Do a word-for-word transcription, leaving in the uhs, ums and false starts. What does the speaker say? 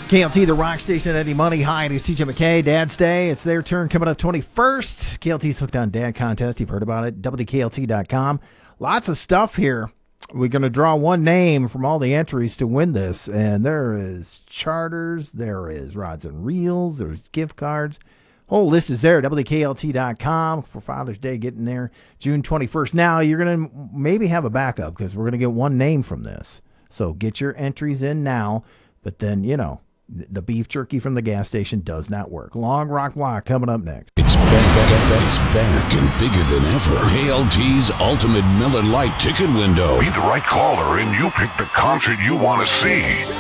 K L T, the rock station, Eddie Money. Hi, it's T J McKay. Dad's Day. It's their turn coming up twenty-first. K L T's Hooked on Dad contest. You've heard about it. W K L T dot com. Lots of stuff here. We're going to draw one name from all the entries to win this. And there is charters. There is rods and reels. There's gift cards. Whole list is there. W K L T dot com for Father's Day getting there June twenty-first. Now, you're going to maybe have a backup because we're going to get one name from this. So get your entries in now. But then, you know, the beef jerky from the gas station does not work. Long Rock Block coming up next. It's back, it's back and bigger than ever. K L T's Ultimate Miller Lite Ticket Window. Be the right caller and you pick the concert you want to see.